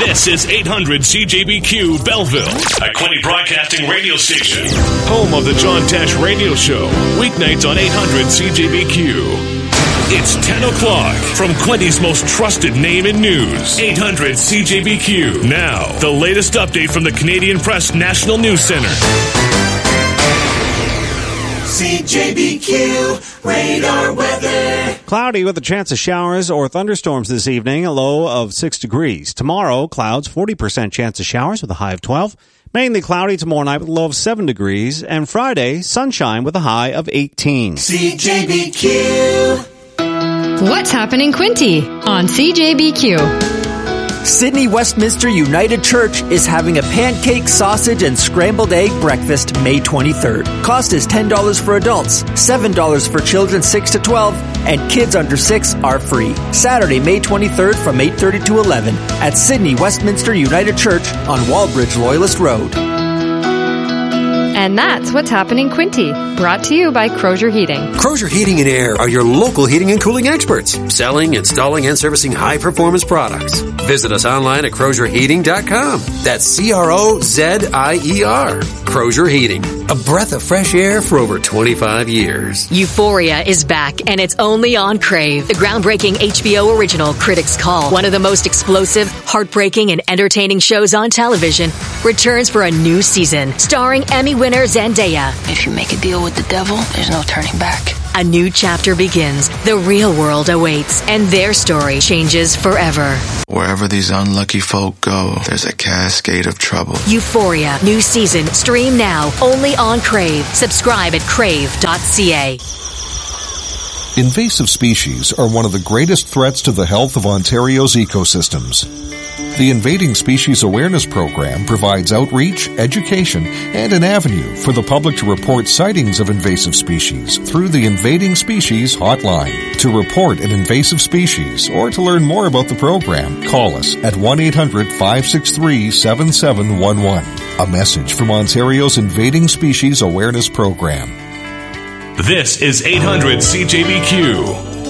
This is 800 CJBQ Belleville, a Quinte Broadcasting radio station. Home of the John Tesh Radio Show. Weeknights on 800 CJBQ. It's 10 o'clock from Quinte's most trusted name in news. 800 CJBQ. Now, the latest update from the Canadian Press National News Center. CJBQ radar weather. Cloudy with a chance of showers or thunderstorms this evening, a low of 6 degrees. Tomorrow, clouds, 40% chance of showers with a high of 12. Mainly cloudy tomorrow night with a low of 7 degrees. And Friday, sunshine with a high of 18. CJBQ. What's happening, Quinte? On CJBQ. Sydney Westminster United Church is having a pancake, sausage, and scrambled egg breakfast May 23rd. Cost is $10 for adults, $7 for children 6 to 12, and kids under 6 are free. Saturday, May 23rd from 8:30 to 11 at Sydney Westminster United Church on Wallbridge Loyalist Road. And that's what's happening, Quinte. Brought to you by Crozier Heating. Crozier Heating and Air are your local heating and cooling experts, selling, installing, and servicing high-performance products. Visit us online at CrozierHeating.com. That's CROZIER. Crozier Heating. A breath of fresh air for over 25 years. Euphoria is back, and it's only on Crave. The groundbreaking HBO original Critics' Call, one of the most explosive, heartbreaking, and entertaining shows on television, returns for a new season, starring Emmy winner Zendaya. If you make a deal with the devil, there's no turning back. A new chapter begins. The real world awaits, and their story changes forever. Wherever these unlucky folk go, there's a cascade of trouble. Euphoria, new season, stream now, only on Crave. Subscribe at crave.ca. Invasive species are one of the greatest threats to the health of Ontario's ecosystems. The Invading Species Awareness Program provides outreach, education, and an avenue for the public to report sightings of invasive species through the Invading Species Hotline. To report an invasive species or to learn more about the program, call us at 1-800-563-7711. A message from Ontario's Invading Species Awareness Program. This is 800 CJBQ.